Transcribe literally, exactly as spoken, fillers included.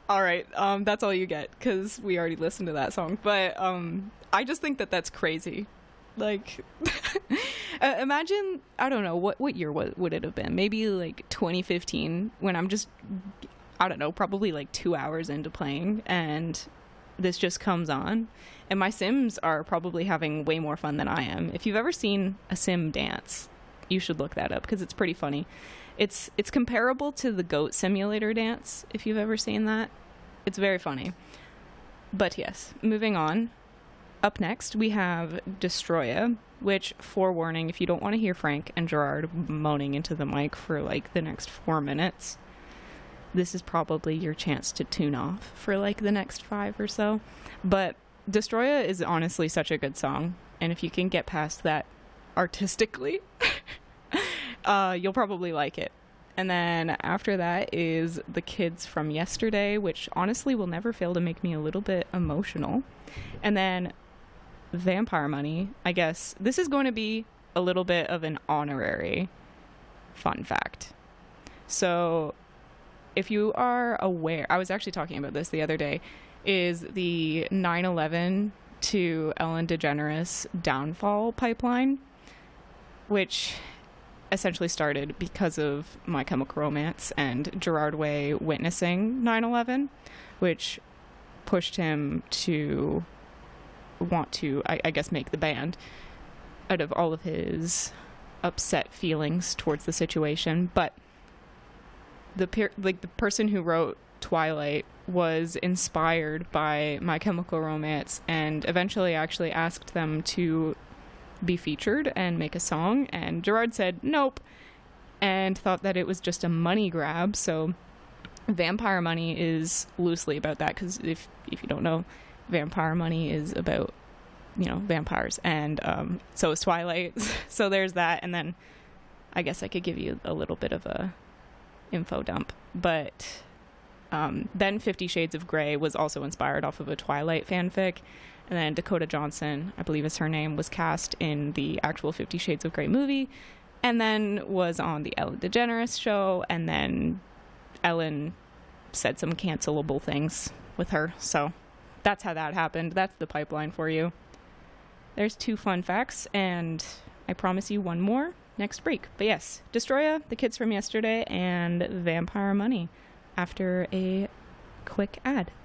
All right, um, that's all you get because we already listened to that song. But um, I just think that that's crazy. Like, uh, imagine, I don't know, what, what year would, would it have been? Maybe like twenty fifteen when I'm just, I don't know, probably like two hours into playing and this just comes on. And my Sims are probably having way more fun than I am. If you've ever seen a Sim dance, you should look that up because it's pretty funny. It's it's comparable to the Goat Simulator dance, if you've ever seen that. It's very funny. But yes, moving on. Up next, we have Destroya, which, forewarning, if you don't want to hear Frank and Gerard moaning into the mic for like the next four minutes, this is probably your chance to tune off for like the next five or so. But Destroya is honestly such a good song, and if you can get past that artistically, uh, you'll probably like it. And then after that is The Kids from Yesterday, which honestly will never fail to make me a little bit emotional. And then Vampire Money, I guess. This is going to be a little bit of an honorary fun fact. So if you are aware, I was actually talking about this the other day, is the nine eleven to Ellen DeGeneres downfall pipeline, which essentially started because of My Chemical Romance and Gerard Way witnessing nine eleven, which pushed him to want to, I, I guess, make the band out of all of his upset feelings towards the situation. But the per- like the person who wrote Twilight was inspired by My Chemical Romance and eventually actually asked them to be featured and make a song, and Gerard said nope and thought that it was just a money grab. So Vampire Money is loosely about that, because if if you don't know, Vampire Money is about, you know, vampires, and um so is Twilight. So there's that. And then I guess I could give you a little bit of a info dump, but um then Fifty Shades of Grey was also inspired off of a Twilight fanfic. And then Dakota Johnson, I believe is her name, was cast in the actual Fifty Shades of Grey movie, and then was on the Ellen DeGeneres show, and then Ellen said some cancelable things with her. So that's how that happened. That's the pipeline for you. There's two fun facts, and I promise you one more next break. But yes, Destroya, The Kids from Yesterday, and Vampire Money after a quick ad.